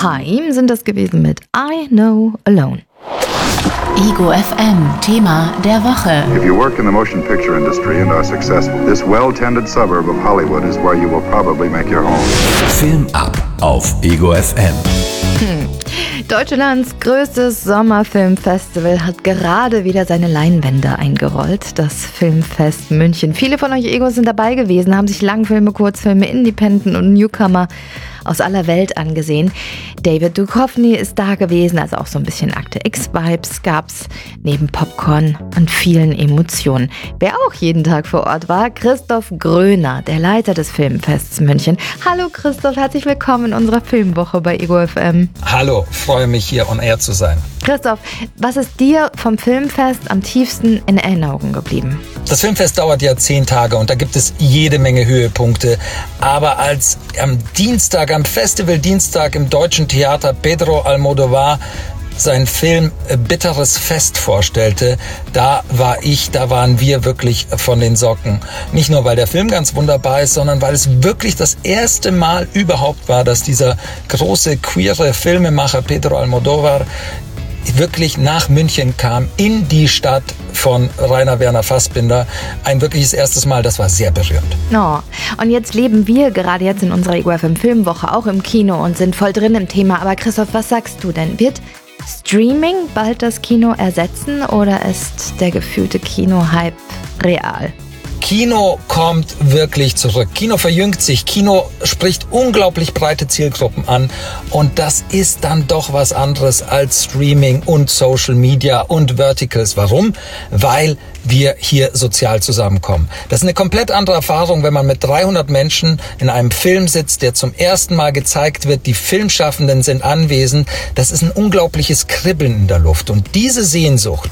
Haim sind das gewesen mit I Know Alone. Ego FM, Thema der Woche. If you work in the motion picture industry and are successful, this well-tended suburb of Hollywood is where you will probably make your home. Film ab auf Ego FM. Deutschlands größtes Sommerfilmfestival hat gerade wieder seine Leinwände eingerollt. Das Filmfest München. Viele von euch Egos sind dabei gewesen, haben sich Langfilme, Kurzfilme, Independent und Newcomer aus aller Welt angesehen. David Duchovny ist da gewesen, also auch so ein bisschen Akte X-Vibes gab's neben Popcorn und vielen Emotionen. Wer auch jeden Tag vor Ort war, Christoph Gröner, der Leiter des Filmfests München. Hallo Christoph, herzlich willkommen in unserer Filmwoche bei Ego FM. Hallo, freue mich hier on air zu sein. Christoph, was ist dir vom Filmfest am tiefsten in Erinnerung geblieben? Das Filmfest dauert ja 10 Tage und da gibt es jede Menge Höhepunkte. Aber als am Festivaldienstag im Deutschen Theater Pedro Almodóvar seinen Film Bitteres Fest vorstellte, da waren wir wirklich von den Socken. Nicht nur, weil der Film ganz wunderbar ist, sondern weil es wirklich das erste Mal überhaupt war, dass dieser große queere Filmemacher Pedro Almodóvar wirklich nach München kam, in die Stadt von Rainer Werner Fassbinder. Ein wirkliches erstes Mal, das war sehr berührend. Oh. Und jetzt leben wir gerade jetzt in unserer Ego FM Filmwoche auch im Kino und sind voll drin im Thema. Aber Christoph, was sagst du denn? Wird Streaming bald das Kino ersetzen oder ist der gefühlte Kino-Hype real? Kino kommt wirklich zurück. Kino verjüngt sich. Kino spricht unglaublich breite Zielgruppen an. Und das ist dann doch was anderes als Streaming und Social Media und Verticals. Warum? Weil wir hier sozial zusammenkommen. Das ist eine komplett andere Erfahrung, wenn man mit 300 Menschen in einem Film sitzt, der zum ersten Mal gezeigt wird. Die Filmschaffenden sind anwesend. Das ist ein unglaubliches Kribbeln in der Luft. Und diese Sehnsucht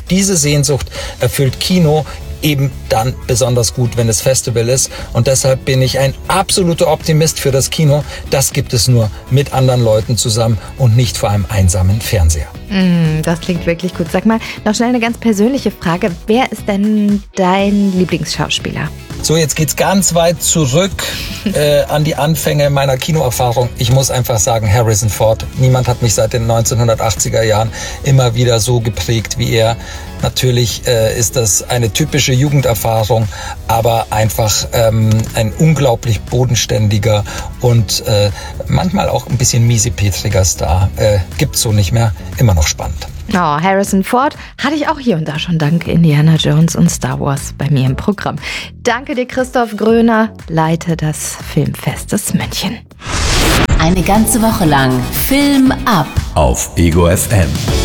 erfüllt Kino eben dann besonders gut, wenn es Festival ist. Und deshalb bin ich ein absoluter Optimist für das Kino. Das gibt es nur mit anderen Leuten zusammen und nicht vor einem einsamen Fernseher. Das klingt wirklich gut. Sag mal, noch schnell eine ganz persönliche Frage. Wer ist denn dein Lieblingsschauspieler? So, jetzt geht's ganz weit zurück an die Anfänge meiner Kinoerfahrung. Ich muss einfach sagen, Harrison Ford. Niemand hat mich seit den 1980er Jahren immer wieder so geprägt wie er. Natürlich ist das eine typische Jugenderfahrung, aber einfach ein unglaublich bodenständiger und manchmal auch ein bisschen miesepetriger Star. Gibt's so nicht mehr. Immer noch spannend. Oh, Harrison Ford hatte ich auch hier und da schon dank Indiana Jones und Star Wars bei mir im Programm. Danke dir, Christoph Gröner, leite das Filmfestes München. Eine ganze Woche lang Film ab Auf Ego FM.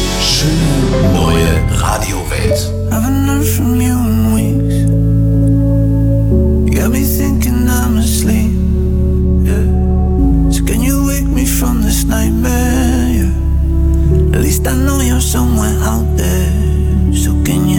Schöne neue Radiowelt. Haven't heard from you in weeks. You got me thinking I'm asleep. Yeah. So can you wake me from this nightmare? Yeah. At least I know you're somewhere out there.